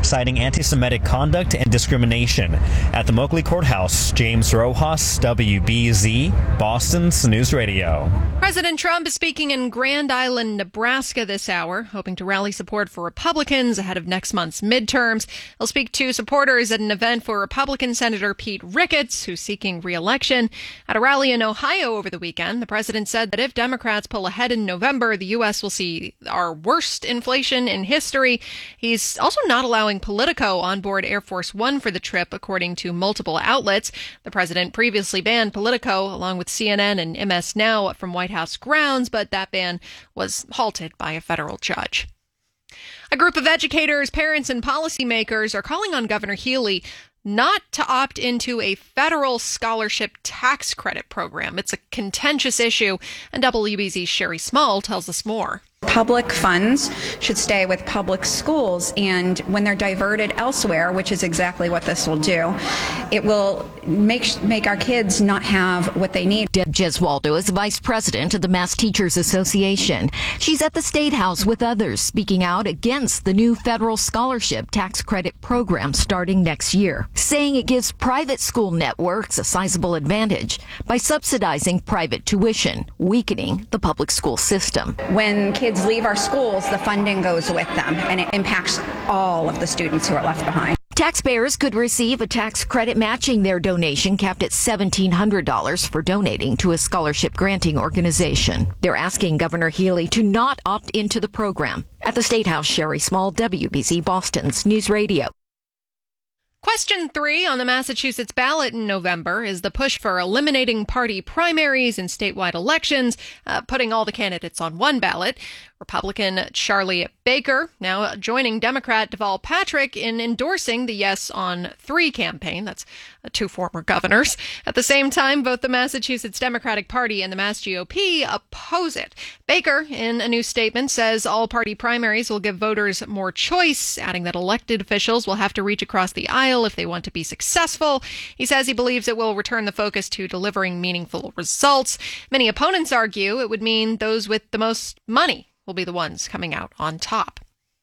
citing anti-Semitic conduct and discrimination. At the Moakley Courthouse, James Rojas, WBZ, Boston's News Radio. President Trump is speaking in Grand Island, Nebraska this hour, hoping to rally support for Republicans ahead of next month's midterms. He'll speak to supporters at an event for Republican Senator Pete Ricketts, who's seeking re-election. At a rally in Ohio over the weekend, the president said that if Democrats pull ahead in November, the U.S. will see our worst inflation in history. He's also not allowing Politico on board Air Force One for the trip, according to multiple outlets. The president previously banned Politico, along with CNN and MS Now, from White House grounds, but that ban was halted by a federal judge. A group of educators, parents, and policymakers are calling on Governor Healey not to opt into a federal scholarship tax credit program. It's a contentious issue, and WBZ's Sherry Small tells us more. Public funds should stay with public schools, and when they're diverted elsewhere, which is exactly what this will do, it will make our kids not have what they need. Deb Gesualdo is vice president of the Mass Teachers Association. She's at the State House with others, speaking out against the new federal scholarship tax credit program starting next year, saying it gives private school networks a sizable advantage by subsidizing private tuition, weakening the public school system. When kids leave our schools, the funding goes with them, and it impacts all of the students who are left behind. Taxpayers could receive a tax credit matching their donation capped at $1,700 for donating to a scholarship granting organization. They're asking Governor Healey to not opt into the program. At the State House, Sherry Small, WBZ Boston's News Radio. Question 3 on the Massachusetts ballot in November is the push for eliminating party primaries in statewide elections, putting all the candidates on one ballot. Republican Charlie Baker now joining Democrat Deval Patrick in endorsing the Yes on 3 campaign. That's 2 former governors. At the same time, both the Massachusetts Democratic Party and the Mass GOP oppose it. Baker, in a new statement, says all party primaries will give voters more choice, adding that elected officials will have to reach across the aisle if they want to be successful. He says he believes it will return the focus to delivering meaningful results. Many opponents argue it would mean those with the most money will be the ones coming out on top.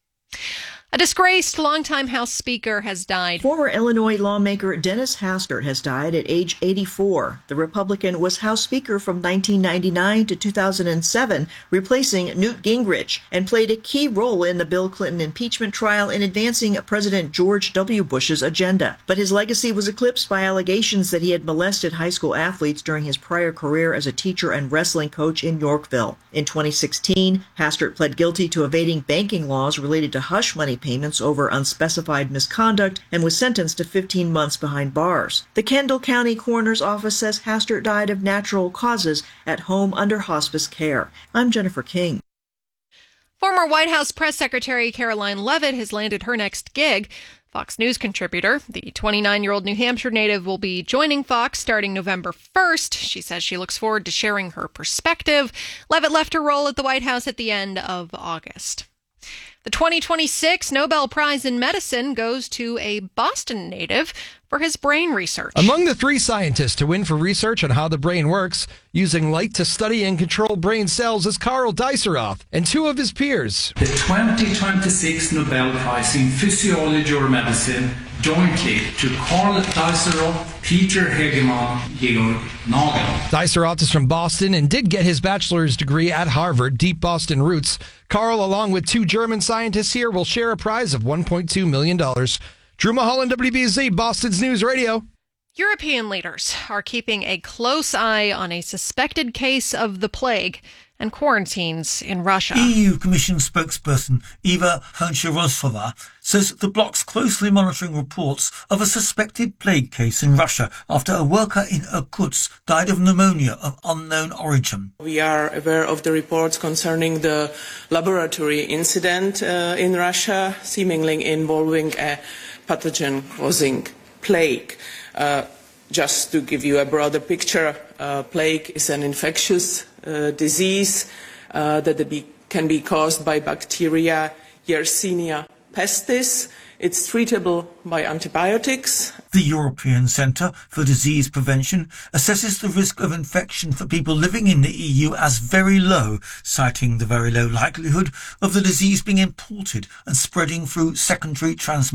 A disgraced longtime House Speaker has died. Former Illinois lawmaker Dennis Hastert has died at age 84. The Republican was House Speaker from 1999 to 2007, replacing Newt Gingrich, and played a key role in the Bill Clinton impeachment trial in advancing President George W. Bush's agenda. But his legacy was eclipsed by allegations that he had molested high school athletes during his prior career as a teacher and wrestling coach in Yorkville. In 2016, Hastert pled guilty to evading banking laws related to hush money payments over unspecified misconduct and was sentenced to 15 months behind bars. The Kendall County Coroner's Office says Hastert died of natural causes at home under hospice care. I'm Jennifer King. Former White House Press Secretary Caroline Leavitt has landed her next gig. Fox News contributor, the 29-year-old New Hampshire native, will be joining Fox starting November 1st. She says she looks forward to sharing her perspective. Leavitt left her role at the White House at the end of August. The 2026 Nobel Prize in Medicine goes to a Boston native for his brain research. Among the 3 scientists to win for research on how the brain works, using light to study and control brain cells, is Karl Diceroth and 2 of his peers. The 2026 Nobel Prize in Physiology or Medicine jointly to Karl Diceroth, Peter Hegemann, Georg Nagel. Diceroth is from Boston and did get his bachelor's degree at Harvard, deep Boston roots. Karl, along with 2 German scientists here, will share a prize of $1.2 million. Drew Mulholland, WBZ, Boston's News Radio. European leaders are keeping a close eye on a suspected case of the plague and quarantines in Russia. EU Commission spokesperson Eva Honcharosova says the bloc's closely monitoring reports of a suspected plague case in Russia after a worker in Irkutsk died of pneumonia of unknown origin. We are aware of the reports concerning the laboratory incident in Russia, seemingly involving a pathogen-causing plague. Just to give you a broader picture, plague is an infectious disease that can be caused by bacteria Yersinia pestis. It's treatable by antibiotics. The European Centre for Disease Prevention assesses the risk of infection for people living in the EU as very low, citing the very low likelihood of the disease being imported and spreading through secondary transmission.